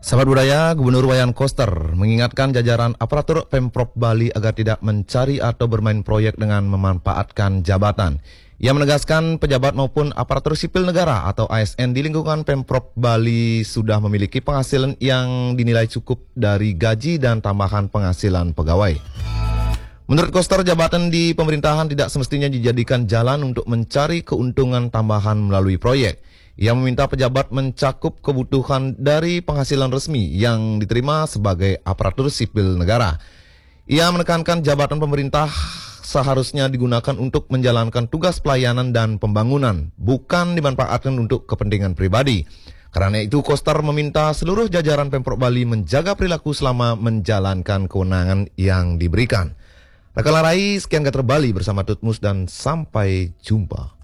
Sahabat budaya, Gubernur Wayan Koster mengingatkan jajaran aparatur Pemprov Bali agar tidak mencari atau bermain proyek dengan memanfaatkan jabatan. Ia menegaskan pejabat maupun aparatur sipil negara atau ASN di lingkungan Pemprov Bali sudah memiliki penghasilan yang dinilai cukup dari gaji dan tambahan penghasilan pegawai. Menurut Koster, jabatan di pemerintahan tidak semestinya dijadikan jalan untuk mencari keuntungan tambahan melalui proyek. Ia meminta pejabat mencakup kebutuhan dari penghasilan resmi yang diterima sebagai aparatur sipil negara. Ia menekankan jabatan pemerintah seharusnya digunakan untuk menjalankan tugas pelayanan dan pembangunan, bukan dimanfaatkan untuk kepentingan pribadi. Karena itu, Koster meminta seluruh jajaran Pemprov Bali menjaga perilaku selama menjalankan kewenangan yang diberikan. Rakalarai, sekian Gater Bali bersama Tutmus dan sampai jumpa.